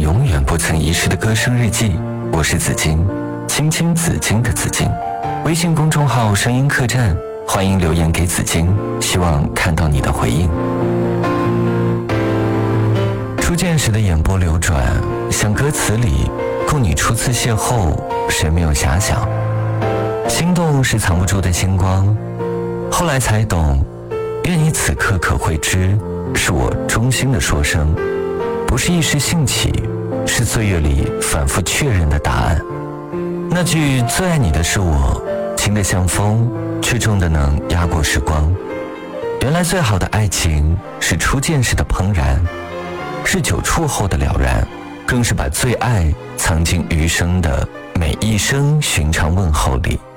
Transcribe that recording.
永远不曾遗失的歌声日记，我是紫金，青青紫金的紫金。微信公众号声音客栈，欢迎留言给紫金，希望看到你的回应。初见时的眼波流转，像歌词里供你初次邂逅，谁没有遐想？心动是藏不住的星光，后来才懂，愿你此刻可会知，是我衷心的说声，不是一时兴起，是岁月里反复确认的答案。那句最爱你的是我，轻得像风，却重得能压过时光。原来最好的爱情是初见时的怦然，是久处后的了然，更是把最爱藏进余生的每一声寻常问候里。